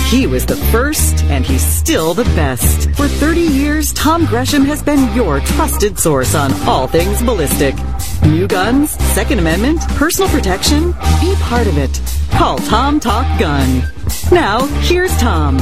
He was the first, and he's still the best. For 30 years, Tom Gresham has been your trusted source on all things ballistic. New guns, Second Amendment, personal protection. Be part of it. Call Tom Talk Gun. Now, here's Tom.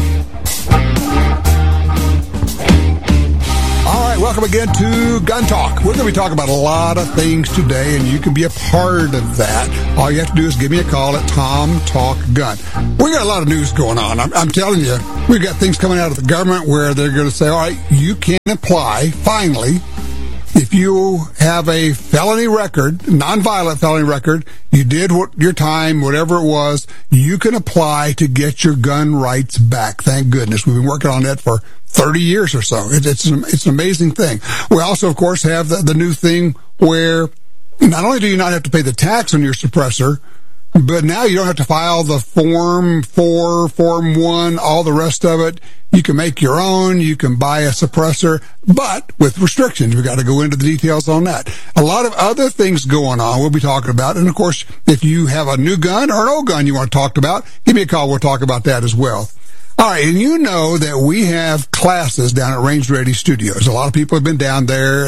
All right, welcome again to Gun Talk. We're going to be talking about a lot of things today, and you can be a part of that. All you have to do is give me a call at Tom Talk Gun. We got a lot of news going on. I'm telling you, we've got things coming out of the government where they're going to say, all right, you can apply, finally, if you have a felony record, nonviolent felony record, you did your time, whatever it was, you can apply to get your gun rights back. Thank goodness. We've been working on that for 30 years or so. It's an amazing thing. We also, of course, have the new thing where not only do you not have to pay the tax on your suppressor, but now you don't have to file the Form 4, Form 1, all the rest of it. You can make your own. You can buy a suppressor, but with restrictions. We've got to go into the details on that. A lot of other things going on we'll be talking about. And, of course, if you have a new gun or an old gun you want to talk about, give me a call. We'll talk about that as well. All right, and you know that we have classes down at Range Ready Studios. A lot of people have been down there.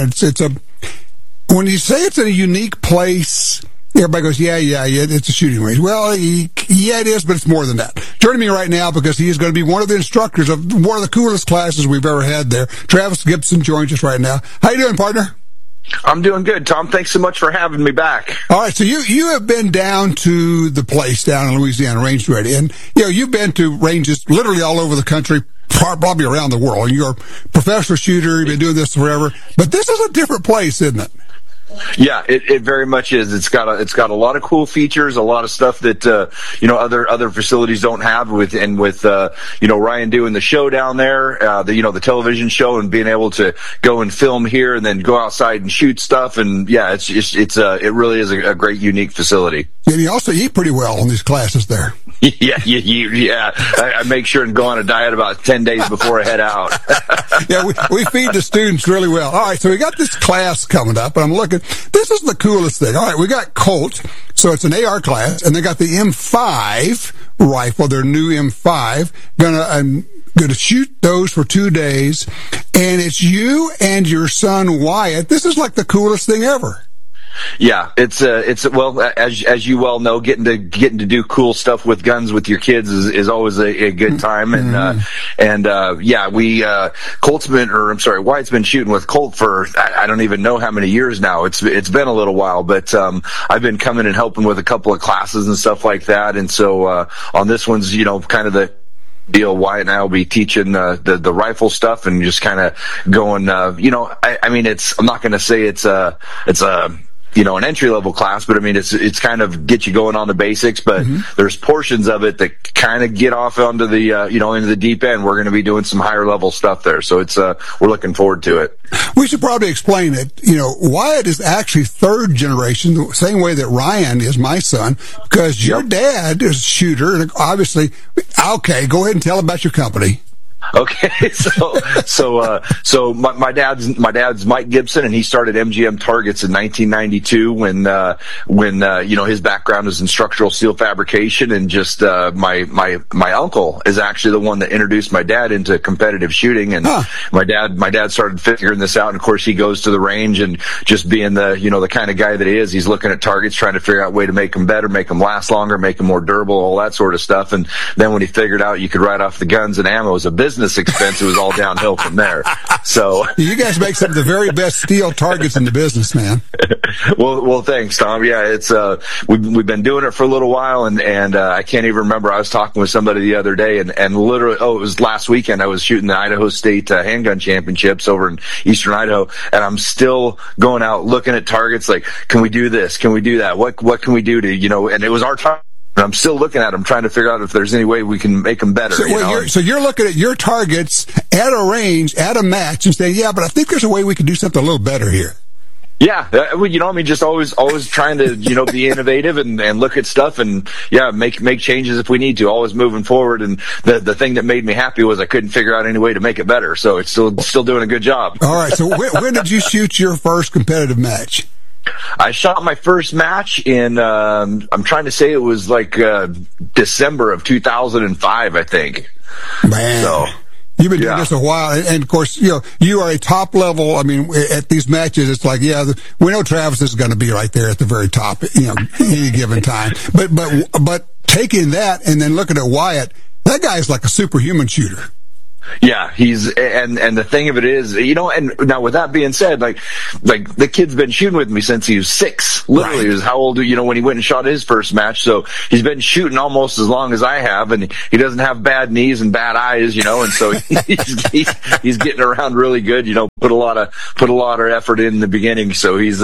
When you say it's a unique place, everybody goes, yeah, it's a shooting range. Well, yeah, it is, but it's more than that. Joining me right now, because he is going to be one of the instructors of one of the coolest classes we've ever had there, Travis Gibson joins us right now. How you doing, partner? I'm doing good, Tom. Thanks so much for having me back. All right, so you have been down to the place down in Louisiana, Range Ready, and you've been to ranges literally all over the country, probably around the world. You're a professional shooter. You've been doing this forever, but this is a different place, isn't it? Yeah, it very much is. It's got a lot of cool features, a lot of stuff that other facilities don't have. With Ryan doing the show down there, the television show, and being able to go and film here and then go outside and shoot stuff. And yeah, it really is a great, unique facility. And you also eat pretty well on these classes there. Yeah. I make sure and go on a diet about 10 days before I head out. Yeah, we feed the students really well. All right, so we got this class coming up, and I'm looking. This is the coolest thing. All right, we got Colt, so it's an AR class, and they got the M5 rifle, their new M5. Gonna shoot those for 2 days, and it's you and your son Wyatt. This is like the coolest thing ever. Yeah, it's well, as you well know, getting to do cool stuff with guns with your kids is always a good time. And Wyatt's been shooting with Colt for I don't even know how many years now. It's been a little while, but I've been coming and helping with a couple of classes and stuff like that. And so on this one's kind of the deal. Wyatt and I will be teaching the rifle stuff and just kind of going. I'm not going to say it's a an entry-level class, but I mean, it's kind of get you going on the basics, but there's portions of it that kind of get off onto the, into the deep end. We're going to be doing some higher-level stuff there, so we're looking forward to it. We should probably explain it. Wyatt is actually third generation, the same way that Ryan is my son, because your dad is a shooter, and obviously, okay, go ahead and tell about your company. Okay, so my dad's Mike Gibson, and he started MGM Targets in 1992 when his background is in structural steel fabrication, and just my uncle is actually the one that introduced my dad into competitive shooting, and my dad started figuring this out, and of course he goes to the range, and just being the kind of guy that he is, he's looking at targets, trying to figure out a way to make them better, make them last longer, make them more durable, all that sort of stuff. And then when he figured out you could write off the guns and ammo as a business expense, it was all downhill from there. So you guys make some of the very best steel targets in the business, man. Well, thanks, Tom. Yeah, it's we've been doing it for a little while, and I can't even remember. I was talking with somebody the other day, and literally, it was last weekend. I was shooting the Idaho State handgun championships over in eastern Idaho, and I'm still going out looking at targets. Like, can we do this? Can we do that? What can we do to And it was our time. I'm still looking at them, trying to figure out if there's any way we can make them better. So you're looking at your targets at a range, at a match, and saying, yeah, but I think there's a way we can do something a little better here. Yeah, just always trying to, be innovative and look at stuff and, make changes if we need to, always moving forward. And the thing that made me happy was I couldn't figure out any way to make it better. So it's still doing a good job. All right. So when did you shoot your first competitive match? I shot my first match in, I'm trying to say it was like December of 2005, I think. Man. So, you've been doing this a while, and of course, you are a top level. I mean, at these matches, it's like, we know Travis is going to be right there at the very top, any given time. But taking that and then looking at Wyatt, that guy's like a superhuman shooter. Yeah, and the thing of it is, and now with that being said, like the kid's been shooting with me since he was 6. Literally, He was how old, when he went and shot his first match. So he's been shooting almost as long as I have, and he doesn't have bad knees and bad eyes, and so he's getting around really good. Put a lot of effort in the beginning. So he's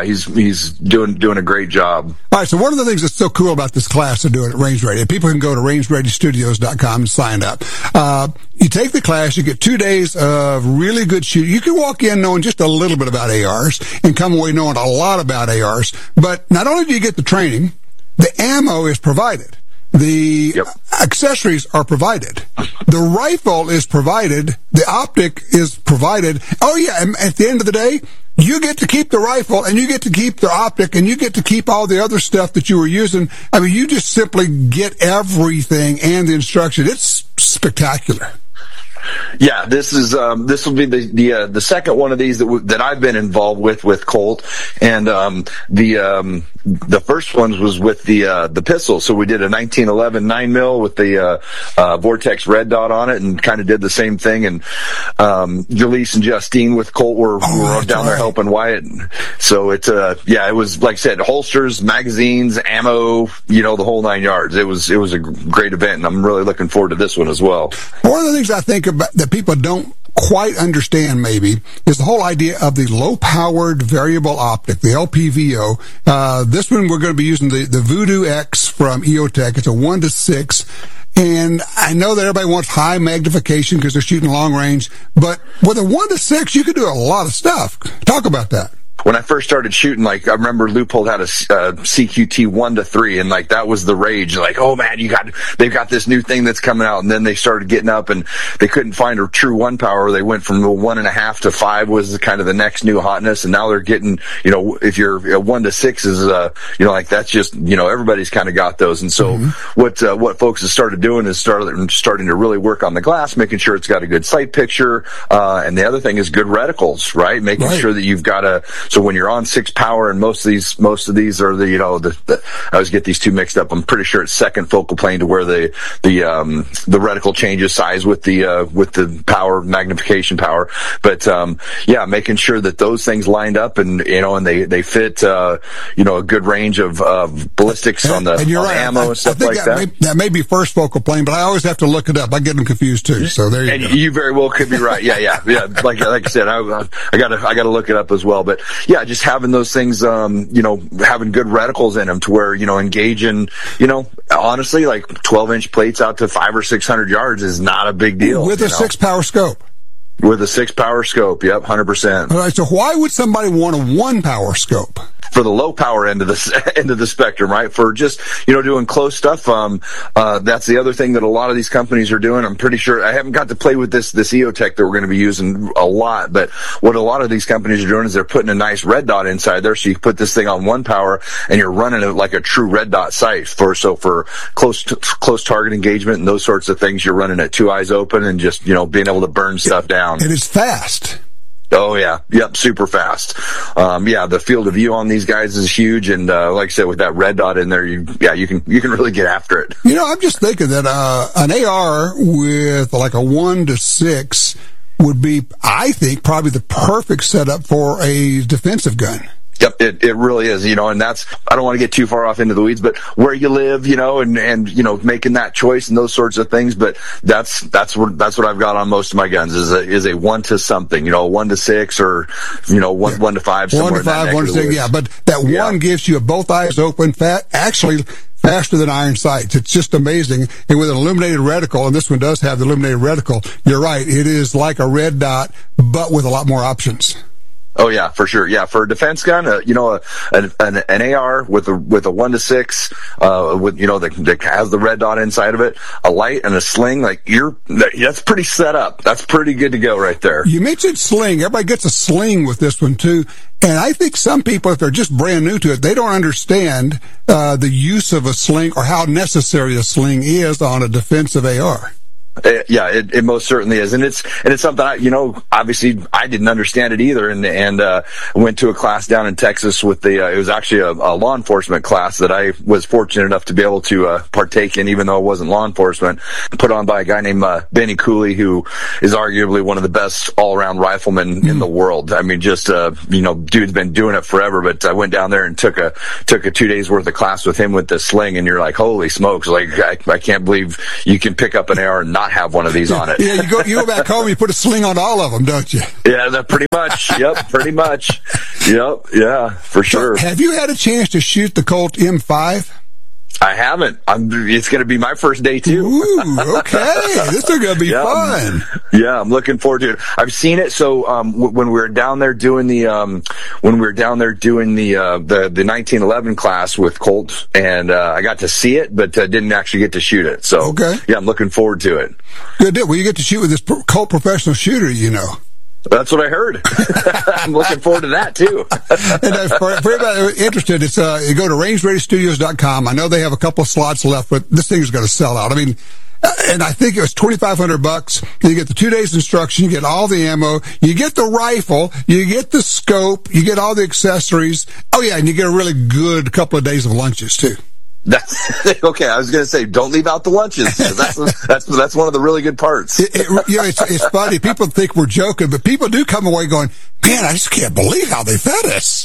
doing a great job. All right. So one of the things that's so cool about this class they're doing at Range Ready, people can go to rangereadystudios.com and sign up. You take the class, you get 2 days of really good shooting. You can walk in knowing just a little bit about ARs and come away knowing a lot about ARs. But not only do you get the training, the ammo is provided. The accessories are provided. The rifle is provided. The optic is provided. Oh, yeah, and at the end of the day, you get to keep the rifle, and you get to keep the optic, and you get to keep all the other stuff that you were using. I mean, you just simply get everything and the instruction. It's spectacular. Yeah, this will be the second one of these that I've been involved with Colt, and the first one was with the pistol. So we did a 1911 9mm with the Vortex red dot on it, and kind of did the same thing. And Jaleese and Justine with Colt were down there helping Wyatt. So it was, like I said, holsters, magazines, ammo, the whole 9 yards. It was a great event, and I'm really looking forward to this one as well. One of the things I think about that people don't quite understand maybe is the whole idea of the low-powered variable optic, the LPVO. This one we're going to be using the Voodoo X from EOTech. It's a 1:6. And I know that everybody wants high magnification because they're shooting long range, but with a 1:6, you can do a lot of stuff. Talk about that. When I first started shooting, I remember Leupold had a CQT 1:3, and that was the rage. Oh man, they've got this new thing that's coming out, and then they started getting up, and they couldn't find a true 1 power. They went from the 1.5 to 5 was kind of the next new hotness, and now they're getting, if you're 1:6 is, that's just, everybody's kind of got those. And so what folks have started doing is starting to really work on the glass, making sure it's got a good sight picture, and the other thing is good reticles, right? Making sure that you've got so when you're on 6 power, and most of these are I always get these two mixed up. I'm pretty sure it's second focal plane to where the reticle changes size with the power, magnification power. But making sure that those things lined up and they fit a good range of ballistics on the ammo and stuff like that. That may be first focal plane, but I always have to look it up. I get them confused too. So there you go. And you very well could be right. Yeah. Like I said, I gotta look it up as well. But yeah, just having those things, having good reticles in them to where, engaging, honestly, 12-inch plates out to 500 or 600 yards is not a big deal. With a 6-power scope. With a 6-power scope, yep, 100%. All right, so why would somebody want a 1-power scope? For the low power end of the spectrum, right? For just, doing close stuff. That's the other thing that a lot of these companies are doing. I'm pretty sure I haven't got to play with this EOTech that we're going to be using a lot, but what a lot of these companies are doing is they're putting a nice red dot inside there. So you put this thing on 1 power and you're running it like a true red dot sight for close target engagement and those sorts of things. You're running it 2 eyes open and just, being able to burn stuff down. It is fast. Oh yeah. Yep. Super fast. The field of view on these guys is huge. And, like I said, with that red dot in there, you can really get after it. I'm just thinking that, an AR with like a 1:6 would be, I think, probably the perfect setup for a defensive gun. Yep, it really is, and that's, I don't want to get too far off into the weeds, but where you live, and making that choice and those sorts of things, but that's what I've got on most of my guns is a 1 to something, 1:6 or, 1 to 5, somewhere 1 to 5, 1 to 6, yeah, but that 1 gives you both eyes open, actually faster than iron sights. It's just amazing. And with an illuminated reticle, and this one does have the illuminated reticle, you're right, it is like a red dot, but with a lot more options. Oh yeah, for sure. Yeah, for a defense gun, an AR with a 1:6, that has the red dot inside of it, a light and a sling, that's pretty set up. That's pretty good to go right there. You mentioned sling. Everybody gets a sling with this one too. And I think some people, if they're just brand new to it, they don't understand the use of a sling or how necessary a sling is on a defensive AR. It most certainly is, and it's something obviously I didn't understand it either, and went to a class down in Texas with it was actually a law enforcement class that I was fortunate enough to be able to partake in, even though it wasn't law enforcement, put on by a guy named Benny Cooley, who is arguably one of the best all-around riflemen in the world. I mean, just dude's been doing it forever. But I went down there and took a 2 days worth of class with him with the sling, and you're like, holy smokes! Like I can't believe you can pick up an AR and not have one of these on it. Yeah, you go back home, you put a sling on all of them, don't you? Yeah, pretty much. Yep, pretty much. Yep, yeah, for sure. So have you had a chance to shoot the Colt M5? I haven't. It's going to be my first day too. Ooh, okay. This is going to be fun. Yeah, I'm looking forward to it. I've seen it. So when we were down there doing the 1911 class with Colt, and I got to see it, but didn't actually get to shoot it. So okay. Yeah, I'm looking forward to it. Good deal. Well, you get to shoot with this Colt professional shooter, That's what I heard. I'm looking forward to that, too. And for everybody interested, it's you go to rangereadystudios.com. I know they have a couple of slots left, but this thing is going to sell out. I mean, and I think it was $2,500. You get the 2 days instruction, you get all the ammo, you get the rifle, you get the scope, you get all the accessories. Oh, yeah, and you get a really good couple of days of lunches, too. That's okay. I was going to say, don't leave out the lunches. That's one of the really good parts. It's funny. People think we're joking, but people do come away going, "Man, I just can't believe how they fed us."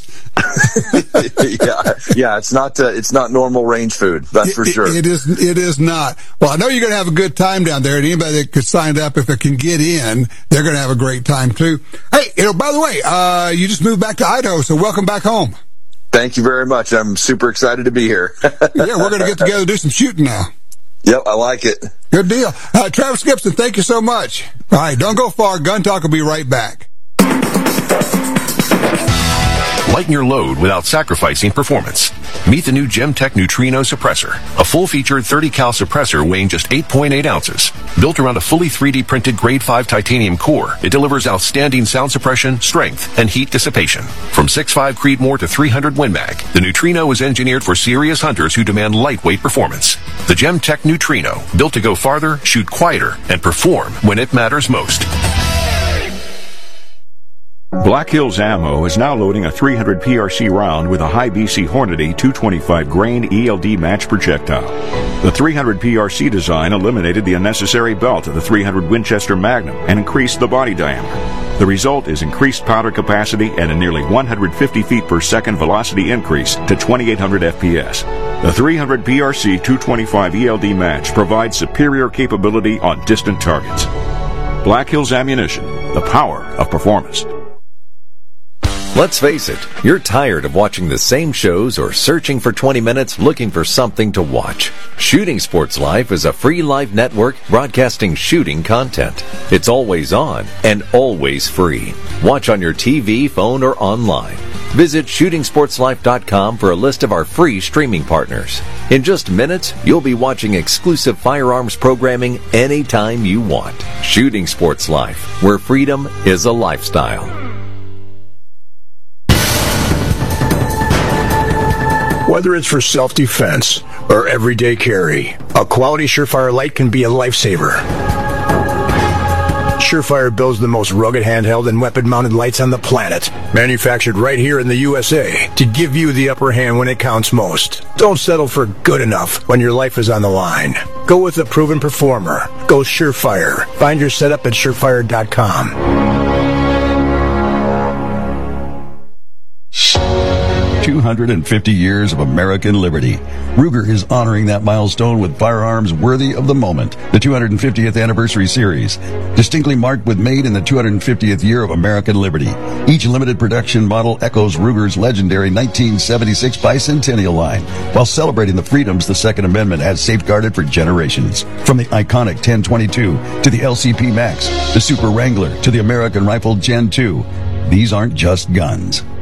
Yeah. It's not normal range food. That's for sure. It is not. Well, I know you're going to have a good time down there, and anybody that could sign up, if it can get in, they're going to have a great time too. Hey, by the way, you just moved back to Idaho, so welcome back home. Thank you very much. I'm super excited to be here. Yeah, we're going to get together and do some shooting now. Yep, I like it. Good deal. Travis Gibson, thank you so much. All right, don't go far. Gun Talk will be right back. Lighten your load without sacrificing performance. Meet the new Gemtech Neutrino Suppressor, a full-featured 30-cal suppressor weighing just 8.8 ounces. Built around a fully 3D printed Grade 5 titanium core, it delivers outstanding sound suppression, strength, and heat dissipation. From 6.5 Creedmoor to 300 Win Mag, the Neutrino is engineered for serious hunters who demand lightweight performance. The Gemtech Neutrino, built to go farther, shoot quieter, and perform when it matters most. Black Hills Ammo is now loading a 300 PRC round with a high BC Hornady 225 grain ELD match projectile. The 300 PRC design eliminated the unnecessary belt of the 300 Winchester Magnum and increased the body diameter. The result is increased powder capacity and a nearly 150 feet per second velocity increase to 2800 FPS. The 300 PRC 225 ELD match provides superior capability on distant targets. Black Hills Ammunition, the power of performance. Let's face it, you're tired of watching the same shows or searching for 20 minutes looking for something to watch. Shooting Sports Life is a free live network broadcasting shooting content. It's always on and always free. Watch on your TV, phone, or online. Visit shootingsportslife.com for a list of our free streaming partners. In just minutes, you'll be watching exclusive firearms programming anytime you want. Shooting Sports Life, where freedom is a lifestyle. Whether it's for self-defense or everyday carry, a quality Surefire light can be a lifesaver. Surefire builds the most rugged handheld and weapon-mounted lights on the planet, manufactured right here in the USA to give you the upper hand when it counts most. Don't settle for good enough when your life is on the line. Go with a proven performer. Go Surefire. Find your setup at surefire.com. 250 years of American liberty. Ruger is honoring that milestone with firearms worthy of the moment. The 250th Anniversary Series, distinctly marked with made in the 250th year of American liberty. Each limited production model echoes Ruger's legendary 1976 bicentennial line, while celebrating the freedoms the Second Amendment has safeguarded for generations. From the iconic 1022 to the LCP Max, the Super Wrangler to the American Rifle Gen 2. These aren't just guns.